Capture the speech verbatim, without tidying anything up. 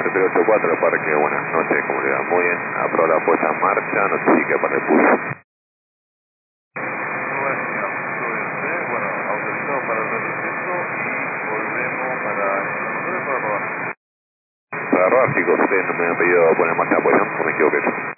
Triple ocho cuatro, parque, buenas noches, ¿cómo le va? Muy bien, aprobó la puesta en marcha, notifique para el pulso. Bueno, señor, súbese, bueno, autorizado para el retroceso y volvemos para el para robar. Para robar, chicos, ustedes no me han pedido poner marcha de apoyo, no me equivoqué yo.